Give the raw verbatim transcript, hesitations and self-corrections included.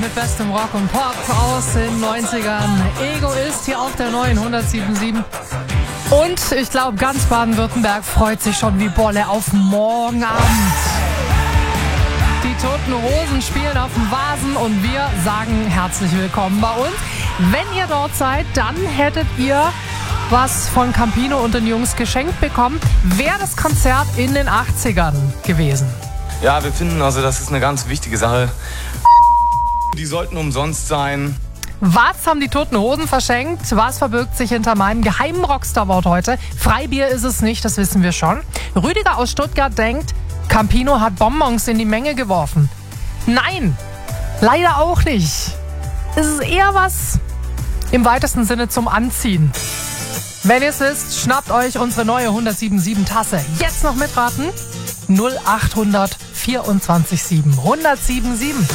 Mit bestem Rock und Pop aus den neunzigern. Egoist hier auf der neuen hundertsieben Komma sieben. Und ich glaube, ganz Baden-Württemberg freut sich schon wie Bolle auf morgen Abend. Die Toten Hosen spielen auf dem Vasen und wir sagen herzlich willkommen bei uns. Wenn ihr dort seid, dann hättet ihr was von Campino und den Jungs geschenkt bekommen. Wäre das Konzert in den achtzigern gewesen? Ja, wir finden also, das ist eine ganz wichtige Sache. Die sollten umsonst sein. Was haben die Toten Hosen verschenkt? Was verbirgt sich hinter meinem geheimen Rockstar-Wort heute? Freibier ist es nicht, das wissen wir schon. Rüdiger aus Stuttgart denkt, Campino hat Bonbons in die Menge geworfen. Nein, leider auch nicht. Es ist eher was im weitesten Sinne zum Anziehen. Wenn ihr es wisst, schnappt euch unsere neue hundertsieben Komma sieben Tasse. Jetzt noch mitraten. null acht hundert vierundzwanzig sieben. hundertsieben Komma sieben.